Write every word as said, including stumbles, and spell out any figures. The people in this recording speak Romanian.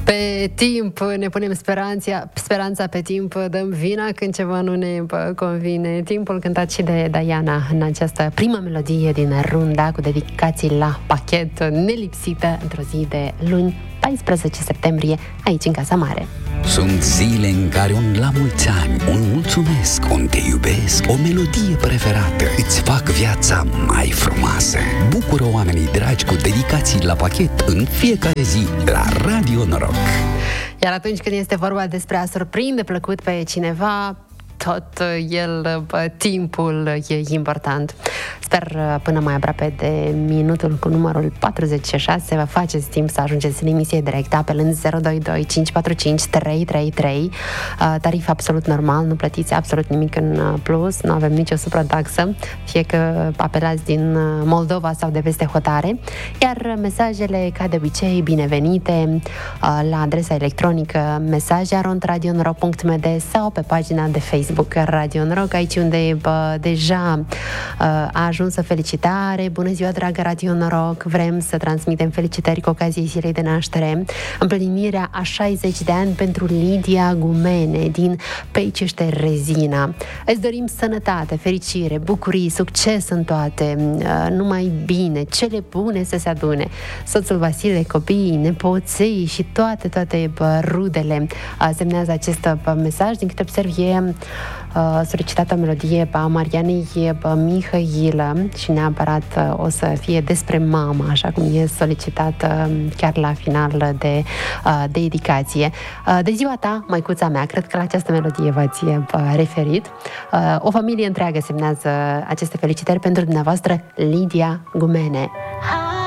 Pe timp ne punem speranța, speranța pe timp, dăm vina când ceva nu ne convine. Timpul cântat și de Diana în această primă melodie din runda cu dedicații la pachet, nelipsită într-o zi de luni, paisprezece septembrie, aici în Casa Mare. Sunt zile în care un la mulți ani, un mulțumesc, un te iubesc, o melodie preferată îți fac viața mai frumoasă. Bucură oamenii dragi cu dedicații la pachet în fiecare zi la Radio Noroc. Iar atunci când este vorba despre a surprinde plăcut pe cineva, tot el, timpul e important. Sper până mai aproape de minutul cu numărul patruzeci și șase vă faceți timp să ajungeți în emisie direct apelând zero doi doi cinci patru cinci trei trei trei. Tarif absolut normal, nu plătiți absolut nimic în plus, nu avem nicio suprataxă, fie că apelați din Moldova sau de peste hotare. Iar mesajele, ca de obicei, binevenite la adresa electronică mesaje arond radio noroc punct m d sau pe pagina de Facebook Radio Noroc, aici unde bă, deja uh, a ajuns o felicitare. Bună ziua, dragă Radio Noroc! Vrem să transmitem felicitări cu ocazia zilei de naștere, împlinirea a șaizeci de ani pentru Lidia Gumene din Peicește Rezina. Îți dorim sănătate, fericire, bucurii, succes în toate, uh, numai bine, cele bune să se adune. Soțul Vasile, copiii, nepoței și toate, toate bă, rudele uh, semnează acest bă, mesaj. Din câte observ e Uh, solicitată o melodie a Marianei Mihailă și neapărat uh, o să fie despre mama, așa cum e solicitată uh, chiar la final de uh, dedicație. Uh, de ziua ta, măicuța mea, cred că la această melodie v-ați uh, referit. Uh, o familie întreagă semnează aceste felicitări pentru dumneavoastră, Lidia Gumene.